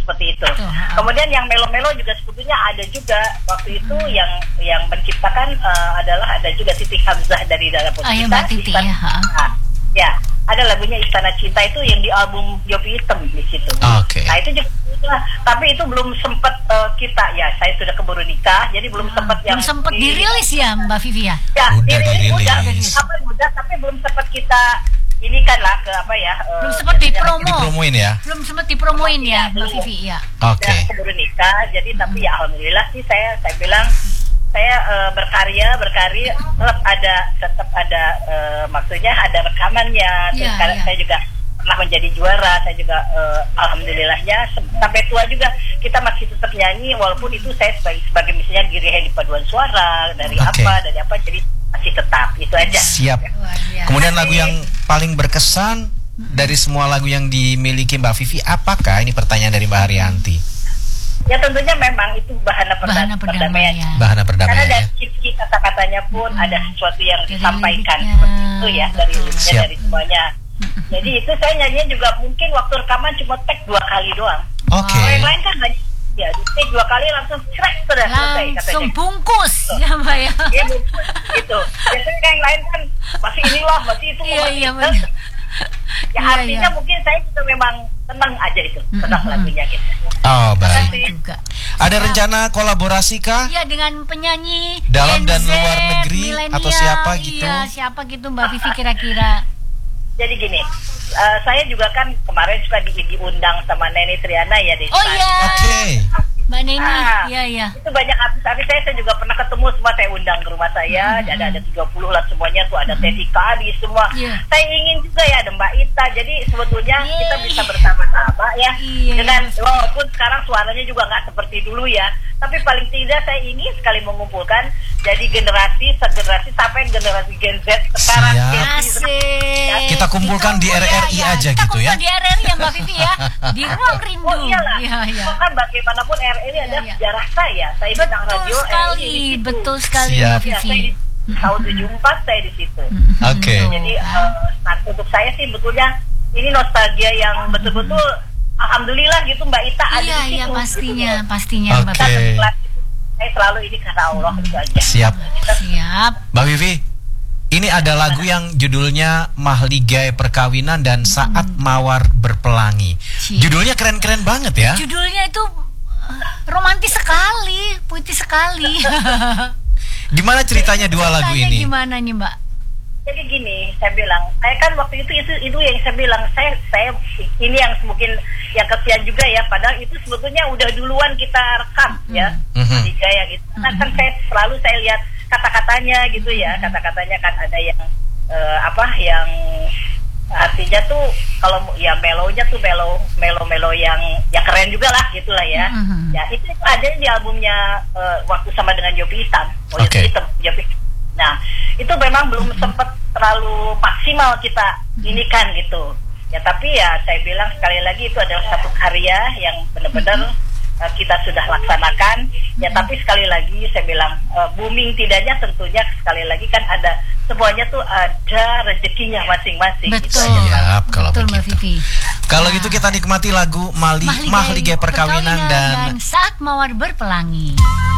seperti itu. Kemudian yang melo-melo juga sebetulnya ada juga waktu itu yang menciptakan adalah ada juga Titi Hamzah dari Dara Puspita. Titi ya. Ya, ada lagunya Istana Cinta itu yang di album Jopi Hitam di situ. Oke. Nah itu juga, tapi itu belum sempat kita ya. Saya sudah keburu nikah, jadi belum sempat Belum sempat dirilis ya Mbak Vivi ya. Ya, Udah dirilis. Udah, tapi belum sempat kita ini kan lah ke apa ya? Belum sempat dipromoin ya. Belum sempat dipromoin ya Mbak Vivi ya. Oke. Udah keburu nikah, jadi tapi ya alhamdulillah sih saya bilang saya berkarya tetap ada maksudnya ada rekamannya. Terus sekarang saya juga pernah menjadi juara, saya juga alhamdulillahnya sampai tua juga kita masih tetap nyanyi walaupun itu saya sebagai misalnya diri di paduan suara dari apa jadi masih tetap itu aja. Siap. Kemudian lagu yang paling berkesan dari semua lagu yang dimiliki Mbak Vivi apakah? Ini pertanyaan dari Mbak Haryanti. Ya tentunya memang itu bahana perdamaian. Bahana perdamaian. Karena dari cipki kata-katanya pun ada sesuatu yang disampaikan seperti itu ya dari liriknya dari semuanya. Jadi itu saya nyanyinya juga mungkin waktu rekaman cuma take 2 kali doang. Oke. Kalau yang lain kan banyak ya di take 2 kali langsung sudah selesai katanya. Langsung bungkus ya Mbak ya. Iya bungkus gitu. Biasanya yang lain kan masih inilah masih itu. Iya benar. Ya artinya mungkin saya juga memang tenang aja itu tentang lagunya gitu. Oh baik. Juga. Ada rencana kolaborasi kah? Ya dengan penyanyi dalam dan Gen Z, luar negeri atau siapa gitu? Iya siapa gitu Mbak Vivi kira-kira. Jadi gini, saya juga kan kemarin suka diundang sama Neni Triana ya di Oke. Mbak Neni, iya. Itu banyak artis-artis saya juga pernah ketemu semua saya undang ke rumah saya. Ada 30 lah semuanya tuh ada Teti Kadi semua. Saya ingin juga ya ada Mbak Ita. Jadi sebetulnya kita bisa bersama-sama ya. Dengan walaupun sekarang suaranya juga nggak seperti dulu ya. Tapi paling tidak saya ingin sekali mengumpulkan jadi generasi sampai generasi Gen Z sekarang. Asik. Kita kumpulkan di RRI aja gitu ya. Kita kumpul di RRI ya Mbak Vivi ya. Di Ruang Rindu. Oh iyalah. Kan bagaimanapun RRI ada sejarah saya. Saya bintang radio betul sekali Mbak Vivi. Tahun 74 saya di situ. Oke. Jadi untuk saya sih betulnya ini nostalgia yang betul-betul alhamdulillah gitu Mbak Ita ada di situ. Iya pastinya Mbak Vivi. Saya selalu ini karena Allah itu aja. Siap. Mbak Vivi, ini ada lagu yang judulnya Mahligai Perkawinan dan Saat Mawar Berpelangi. Judulnya keren-keren banget ya. Judulnya itu romantis sekali, puitis sekali. Gimana ceritanya dua lagu ini? Gimana nih Mbak? Jadi gini, saya bilang, saya kan waktu itu yang saya bilang, saya ini yang mungkin yang kesian juga ya, padahal itu sebetulnya udah duluan kita rekam ya, tiga ya gitu. Nah kan selalu saya lihat kata-katanya gitu ya, kata-katanya kan ada yang yang artinya tuh kalau ya melonya tuh melo yang ya keren juga lah gitulah ya. Ya itu ada di albumnya waktu sama dengan Jopi Hitam, Jopi. Nah, itu memang belum sempat terlalu maksimal kita inikan gitu. Ya tapi ya saya bilang sekali lagi itu adalah satu karya yang benar-benar kita sudah laksanakan. Ya tapi sekali lagi saya bilang booming tidaknya tentunya sekali lagi kan ada semuanya tuh ada rezekinya masing-masing. Betul. Siap kalau betul, begitu. Kalau gitu kita nikmati lagu Mahligai Perkawinan dan Saat Mawar Berpelangi.